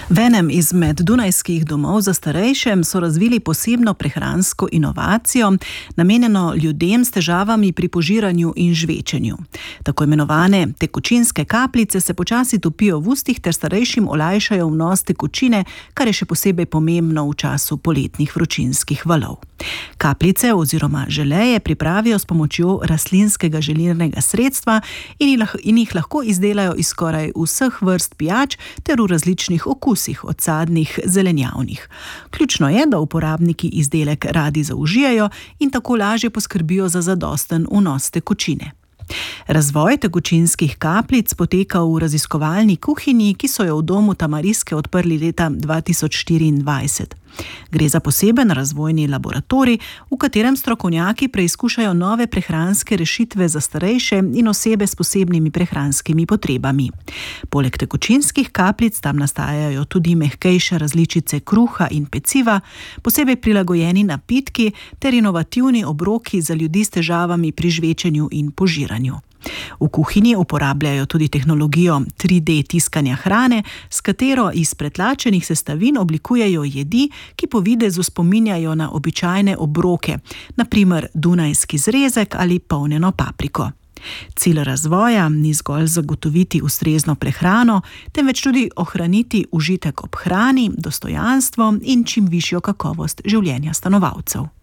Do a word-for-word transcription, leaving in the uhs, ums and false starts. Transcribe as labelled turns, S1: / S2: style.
S1: V enem izmed dunajskih domov za starejše so razvili posebno prehransko inovacijo, namenjeno ljudem s težavami pri požiranju in žvečenju. Tako imenovane tekočinske kapljice se počasi topijo v ustih ter starejšim olajšajo vnos tekočine, kar je še posebej pomembno v času poletnih vročinskih valov. Kapljice oziroma želeje pripravijo s pomočjo rastlinskega želirnega sredstva in jih lahko izdelajo iz skoraj vseh vrst pijač ter v različnih okusih, od sadnih, zelenjavnih. Ključno je, da uporabniki izdelek radi zaužijajo in tako lažje poskrbijo za zadosten vnos tekočine. Razvoj tekočinskih kapljic poteka v raziskovalni kuhinji, ki so jo v domu Tamariske odprli leta dva tisoč štiriindvajset. Gre za poseben razvojni laboratorij, v katerem strokovnjaki preizkušajo nove prehranske rešitve za starejše in osebe s posebnimi prehranskimi potrebami. Poleg tekočinskih kapljic tam nastajajo tudi mehkejše različice kruha in peciva, posebej prilagojeni napitki ter inovativni obroki za ljudi s težavami pri žvečenju in požiranju. V kuhinji uporabljajo tudi tehnologijo tri D tiskanja hrane, s katero iz pretlačenih sestavin oblikujejo jedi, ki po videzu spominjajo na običajne obroke, na primer dunajski zrezek ali polnjeno papriko. Cilj razvoja ni zgolj zagotoviti ustrezno prehrano, temveč tudi ohraniti užitek ob hrani, dostojanstvo in čim višjo kakovost življenja stanovalcev.